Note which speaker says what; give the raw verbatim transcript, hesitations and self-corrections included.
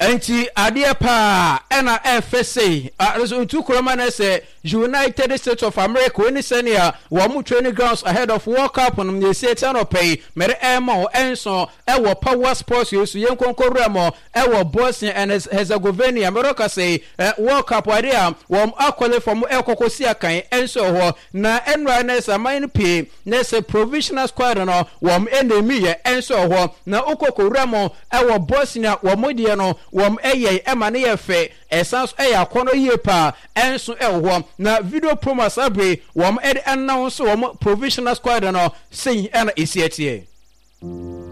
Speaker 1: Enti adie pa ena F S A aso ntu kuroma na se United States of America when senior wo mu training grounds ahead of World Cup on the season of pay mere emo enso e wo Power Sports yesu yenkonkoro mo e wo Bosnia and Herzegovina America say World Cup area wo akole from e kokosi akan enso ho na enra na se man pay na se provisional squad no wo enemy ye enso ho na okokoro mo e wo Bosnia wo modie no wom eye emane ye fe esans eye akono ye pa enso ewo na video promo sabre wom ed announce wom provisional squad no sei ena esietie